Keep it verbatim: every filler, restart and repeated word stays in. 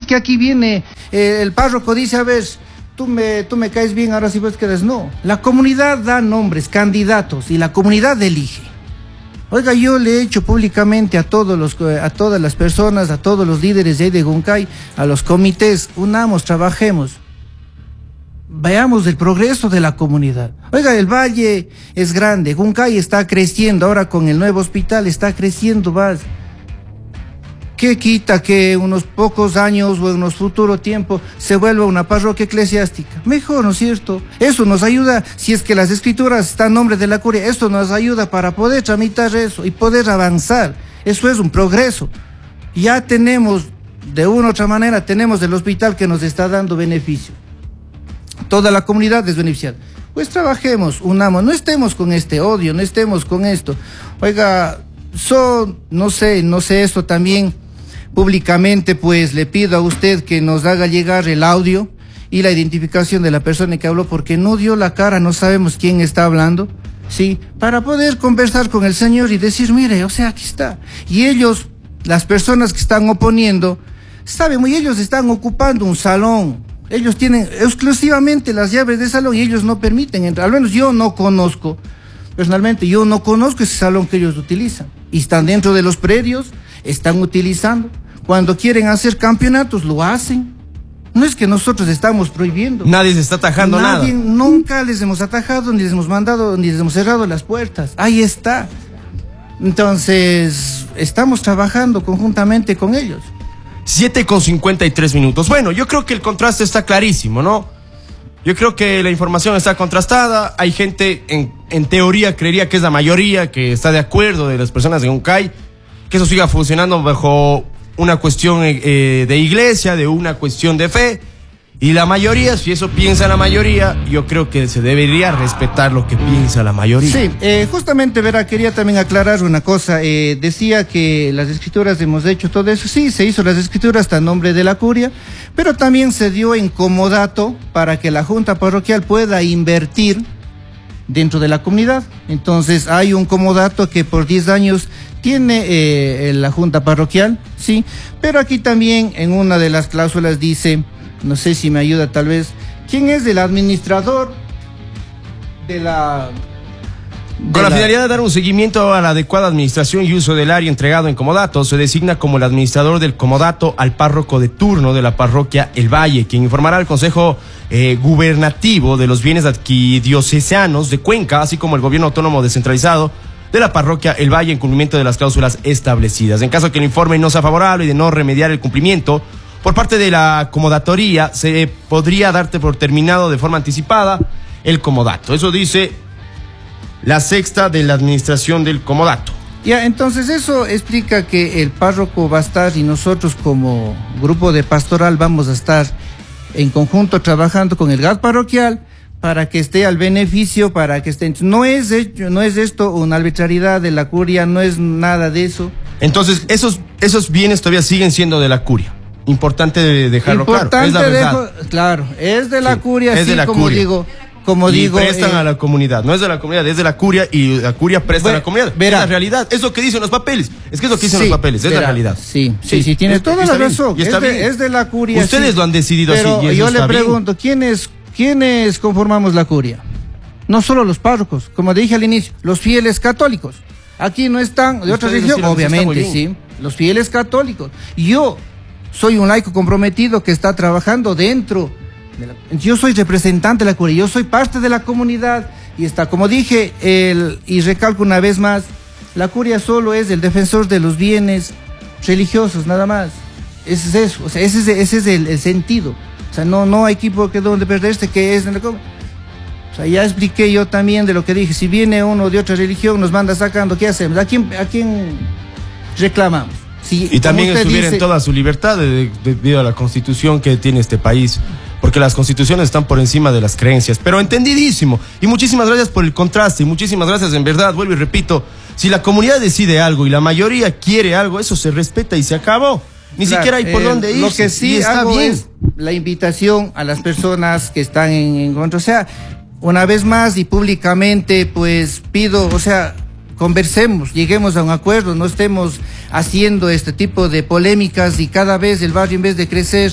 que aquí viene eh, el párroco dice, a ver, tú me, tú me caes bien, ahora sí vos quedas. No, la comunidad da nombres, candidatos, y la comunidad elige. Oiga, yo le he hecho públicamente a todos los, a todas las personas, a todos los líderes de ahí de Goncay, a los comités, unamos, trabajemos, veamos el progreso de la comunidad. Oiga, el valle es grande, Goncay está creciendo, ahora con el nuevo hospital está creciendo más. ¿Qué quita que unos pocos años o en unos futuro tiempo se vuelva una parroquia eclesiástica? Mejor, ¿no es cierto? Eso nos ayuda, si es que las escrituras están a nombre de la curia, esto nos ayuda para poder tramitar eso y poder avanzar. Eso es un progreso. Ya tenemos, de una u otra manera, tenemos el hospital que nos está dando beneficio. Toda la comunidad es beneficiada. Pues trabajemos, unamos, no estemos con este odio, no estemos con esto. Oiga, son, no sé, no sé esto también... Públicamente, pues, le pido a usted que nos haga llegar el audio y la identificación de la persona que habló, porque no dio la cara, no sabemos quién está hablando, ¿sí? Para poder conversar con el Señor y decir, mire, o sea, aquí está. Y ellos, las personas que están oponiendo, saben, y ellos están ocupando un salón. Ellos tienen exclusivamente las llaves de salón y ellos no permiten entrar. Al menos yo no conozco, personalmente, yo no conozco ese salón que ellos utilizan. Y están dentro de los predios, están utilizando. Cuando quieren hacer campeonatos, lo hacen. No es que nosotros estamos prohibiendo. Nadie se está atajando Nadie, nada. Nunca les hemos atajado, ni les hemos mandado, ni les hemos cerrado las puertas. Ahí está. Entonces, estamos trabajando conjuntamente con ellos. siete con cincuenta y tres minutos. Bueno, yo creo que el contraste está clarísimo, ¿no? Yo creo que la información está contrastada. Hay gente, en, en teoría, creería que es la mayoría, que está de acuerdo de las personas de Goncay, que eso siga funcionando bajo una cuestión eh, de iglesia, de una cuestión de fe. Y la mayoría, si eso piensa la mayoría, yo creo que se debería respetar lo que piensa la mayoría. Sí, eh, justamente, verá, quería también aclarar una cosa. Eh, decía que las escrituras hemos hecho todo eso. Sí, se hizo las escrituras hasta nombre de la curia, pero también se dio en comodato para que la junta parroquial pueda invertir dentro de la comunidad. Entonces hay un comodato que por diez años tiene eh, la junta parroquial, sí, pero aquí también en una de las cláusulas dice, no sé si me ayuda tal vez, ¿quién es el administrador de la... De Con la, la finalidad de dar un seguimiento a la adecuada administración y uso del área entregado en comodato, se designa como el administrador del comodato al párroco de turno de la parroquia El Valle, quien informará al Consejo eh, Gubernativo de los bienes arquidiocesanos de Cuenca, así como el gobierno autónomo descentralizado de la parroquia El Valle en cumplimiento de las cláusulas establecidas. En caso que el informe no sea favorable y de no remediar el cumplimiento por parte de la comodatoría, se podría darte por terminado de forma anticipada el comodato. Eso dice la sexta de la administración del comodato. Ya, entonces eso explica que el párroco va a estar y nosotros como grupo de pastoral vamos a estar en conjunto trabajando con el G A D parroquial para que esté al beneficio, para que esté... No es, hecho, no es esto una arbitrariedad de la curia, no es nada de eso. Entonces, esos, esos bienes todavía siguen siendo de la curia. Importante dejarlo Importante claro. Es la verdad. Dejo, claro, es de la sí, curia, es sí, de la como curia. digo... Como y digo, prestan eh, a la comunidad, no es de la comunidad, es de la curia y la curia presta bueno, a la comunidad. verá, es la realidad, es lo que dicen los papeles, es que es lo que dicen sí, los papeles, es verá, la realidad. Sí, sí, sí, sí tienes toda la razón, y está es, de, bien. es de la curia. Ustedes sí, lo han decidido pero así y eso yo le está pregunto, bien. ¿quiénes, ¿quiénes conformamos la curia? No solo los párrocos, como dije al inicio, los fieles católicos. Aquí no están de otra religión, obviamente, sí, los fieles católicos. Yo soy un laico comprometido que está trabajando dentro de la, yo soy representante de la curia, yo soy parte de la comunidad y está, como dije, el, y recalco una vez más, la curia solo es el defensor de los bienes religiosos, nada más. Ese es eso, o sea, ese es, ese es el, el sentido. O sea, no, no hay equipo que donde perderse, que es... O sea, ya expliqué yo también de lo que dije, si viene uno de otra religión, nos manda sacando, ¿qué hacemos? ¿A quién, a quién reclamamos? Si, y también estuvieran dice, toda su libertad de, de, debido a la constitución que tiene este país, porque las constituciones están por encima de las creencias, pero entendidísimo, y muchísimas gracias por el contraste, y muchísimas gracias, en verdad, vuelvo y repito, si la comunidad decide algo y la mayoría quiere algo, eso se respeta y se acabó, ni claro, siquiera hay por eh, dónde ir. Lo que sí está hago bien. Es la invitación a las personas que están en, en contra, o sea, una vez más y públicamente, pues pido, o sea, conversemos, lleguemos a un acuerdo, no estemos haciendo este tipo de polémicas y cada vez el barrio en vez de crecer